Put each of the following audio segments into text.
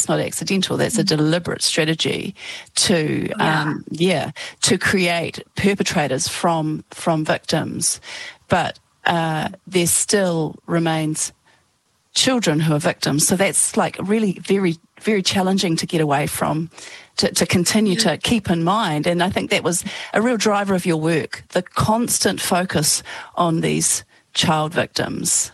that's not accidental. That's a deliberate strategy to, to create perpetrators from victims. But there still remains children who are victims. So that's like really very, very challenging to get away from, to continue to keep in mind. And I think that was a real driver of your work, the constant focus on these child victims.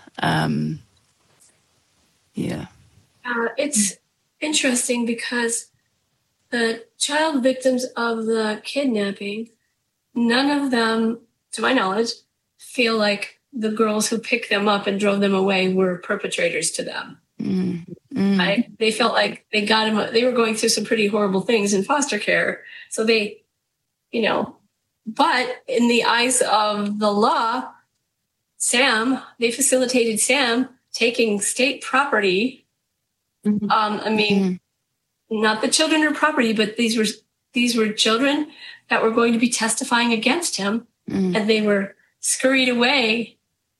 It's interesting because the child victims of the kidnapping, none of them, to my knowledge, feel like the girls who picked them up and drove them away were perpetrators to them. Right? They felt like they got them. They were going through some pretty horrible things in foster care. So they, but in the eyes of the law, they facilitated Sam taking state property. Not the children or property, but these were children that were going to be testifying against him, and they were scurried away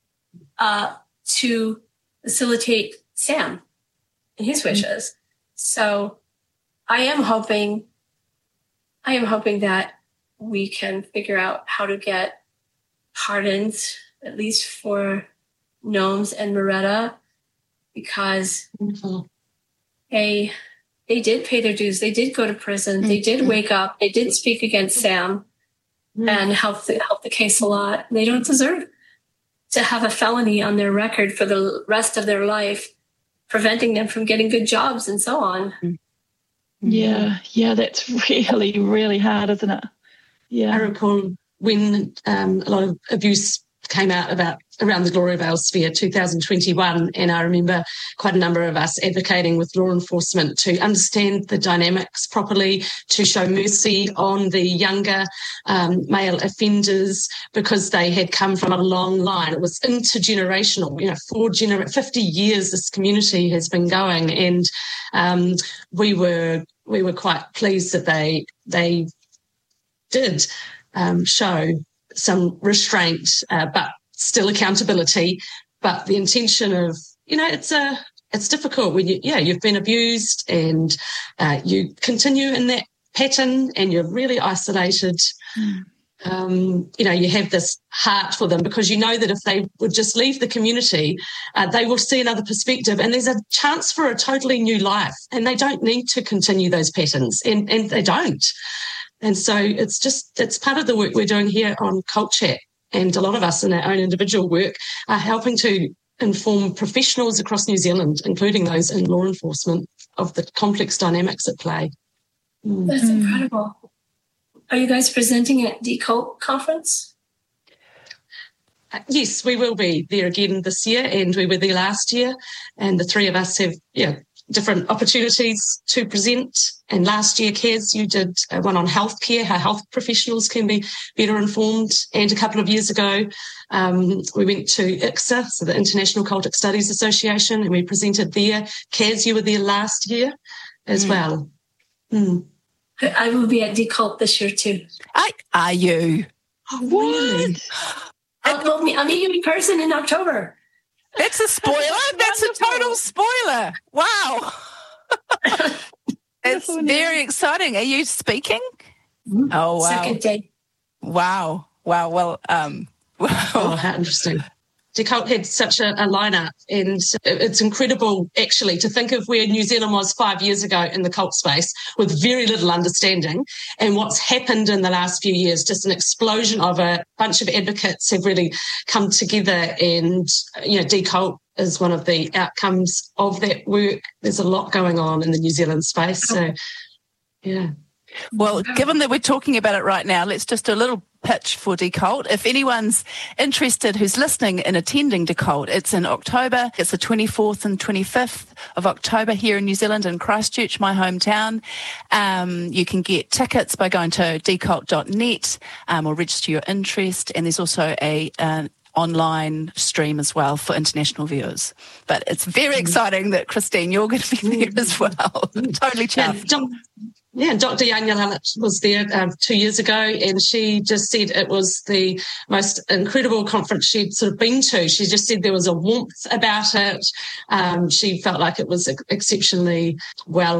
to facilitate Sam and his wishes. So I am hoping that we can figure out how to get pardons, at least for Gnomes and Moretta, because they did pay their dues. They did go to prison. They did wake up. They did speak against Sam and help the case a lot. They don't deserve to have a felony on their record for the rest of their life, preventing them from getting good jobs and so on. Yeah, that's really, really hard, isn't it? Yeah. I recall when a lot of abuse came out around the Gloria Vale sphere 2021, and I remember quite a number of us advocating with law enforcement to understand the dynamics properly, to show mercy on the younger male offenders, because they had come from a long line. It was intergenerational, 50 years this community has been going, and we were quite pleased that they did show some restraint, but still accountability. But the intention of, it's difficult when you've been abused and you continue in that pattern and you're really isolated. You have this heart for them because you know that if they would just leave the community, they will see another perspective and there's a chance for a totally new life, and they don't need to continue those patterns, and they don't. And so it's part of the work we're doing here on Cult Chat, and a lot of us in our own individual work are helping to inform professionals across New Zealand, including those in law enforcement, of the complex dynamics at play. That's incredible. Are you guys presenting at Decult Conference? Yes, we will be there again this year, and we were there last year, and the three of us have different opportunities to present. And last year, Kaz, you did one on healthcare, how health professionals can be better informed. And a couple of years ago, we went to ICSA, so the International Cultic Studies Association, and we presented there. Kaz, you were there last year as well. I will be at Decult this year too. Are you? Oh, really? I'll meet you in person in October. That's a spoiler. That's a total spoiler. Wow. It's very exciting. Are you speaking? Oh, wow. Second day. Wow. Well, Oh, how interesting. Decult had such a lineup, and it's incredible, actually, to think of where New Zealand was 5 years ago in the cult space with very little understanding, and what's happened in the last few years. Just an explosion of a bunch of advocates have really come together, and Decult is one of the outcomes of that work. There's a lot going on in the New Zealand space, so yeah. Well, given that we're talking about it right now, let's just do a little pitch for Decult. If anyone's interested who's listening in attending Decult, it's in October. It's the 24th and 25th of October here in New Zealand, in Christchurch, my hometown. You can get tickets by going to decult.net or register your interest. And there's also an online stream as well for international viewers. But it's very exciting that, Christine, you're going to be there as well. Totally chuffed. Yeah, Dr. Yanya was there 2 years ago, and she just said it was the most incredible conference she'd sort of been to. She just said there was a warmth about it. She felt like it was exceptionally well